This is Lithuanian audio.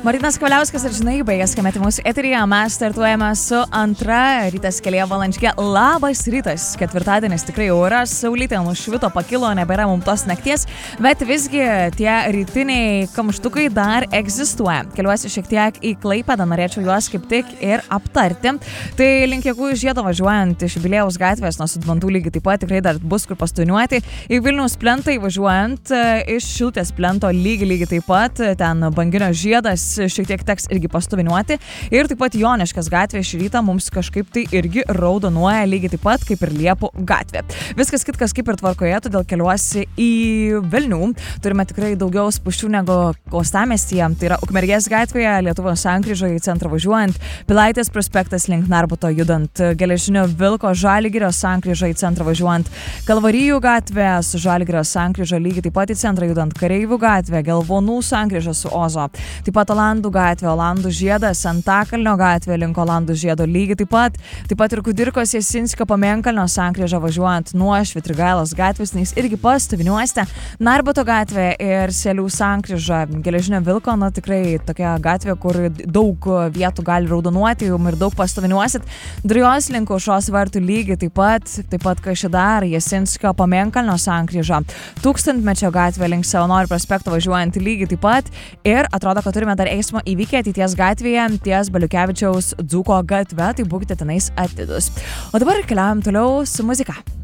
Martynas Kavaliauskas ir žinai, baigęs skambėti mūsų eteryje, mes startuojame su antra rytas kelyje valandžikė. Labas rytas, ketvirtadienis tikrai oras, saulytė nušvito, pakilo, nebėra mums tos nakties, bet visgi tie rytiniai kamštukai dar egzistuoja. Keliuosi šiek tiek į Klaipėdą, norėčiau juos kaip tik ir aptarti. Tai link Jakų žiedo važiuojant iš Bilėjaus gatvės nuo Sudvantų lygiai taip pat tikrai dar bus kur pastuniuoti. Į Vilniaus plentą įvažiuojant iš Šilutės plento lygiai taip pat, ten Banginio žiedas šiek tiek teks irgi pastuviniuoti ir taip pat Joniškės gatvė šį rytą mums kažkaip tai irgi raudonuoja lygiai taip pat kaip ir Liepų gatvė. Viskas kitkas kaip ir tvarkoje, todėl keliuosi į Vilnių. Turime tikrai daugiau spūsčių negu Uostamiestyje, tai yra Ukmergės gatvėje, Lietuvos sankryžoje į centrą važiuojant, Pilaitės prospektas link Narbuto judant, Geležinio Vilko Žalgirio sankryžoje į centrą važiuojant, Kalvarijų gatvė su Žalgirio sankryža lygiai taip pat į centrą judant, Kareivių gatvė, Gelvonų sankryža su Ozo, taip pat Olandų gatvė, Olandų žiedas, Antakalnio gatvė link Olandų žiedo lygiai taip pat ir Kudirkos Jasinskio Pamėnkalnio sankryža važiuojant nuo Švitrigailos gatvės, nes irgi pastuviniuosite, Narbuto gatvė ir Selių sankryža, Geležinio Vilko, tikrai tokia gatvė, kur daug vietų gali raudonuoti ir daug pastuviniuosit, Drujos link Aušros vartų lygiai taip pat Kaišiadorys, Jasinskio Pamėnkalnio sankryža, Tūkstantmečio gatvė link Savanorių prospekto važiuojant lygiai taip pat ir atrodo, kad turime dar eismo įvykį ateities gatvėje ties Baliukevičiaus Dzūko gatve, tai būkite tenais atidus. O dabar keliaujam toliau su muzika.